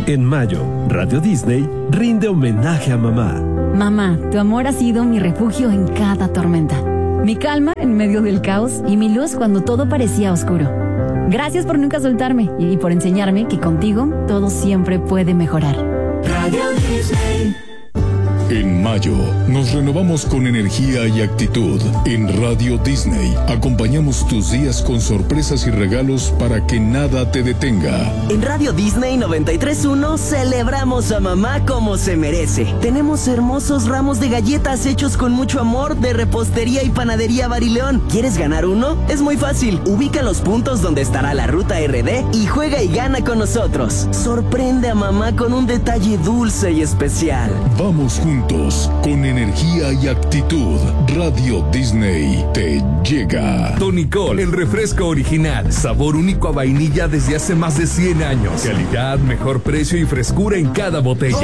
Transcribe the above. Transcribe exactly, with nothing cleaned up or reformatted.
En mayo, Radio Disney rinde homenaje a mamá. Mamá, tu amor ha sido mi refugio en cada tormenta, mi calma en medio del caos y mi luz cuando todo parecía oscuro. Gracias por nunca soltarme y por enseñarme que contigo todo siempre puede mejorar. Radio Disney. En mayo, nos renovamos con energía y actitud. En Radio Disney, acompañamos tus días con sorpresas y regalos para que nada te detenga. En Radio Disney noventa y tres punto uno celebramos a mamá como se merece. Tenemos hermosos ramos de galletas hechos con mucho amor de Repostería y Panadería Barileón. ¿Quieres ganar uno? Es muy fácil. Ubica los puntos donde estará la ruta R D y juega y gana con nosotros. Sorprende a mamá con un detalle dulce y especial. Vamos juntos. Con energía y actitud, Radio Disney te llega. Tonicol, el refresco original, sabor único a vainilla desde hace más de cien años. Calidad, mejor precio y frescura en cada botella.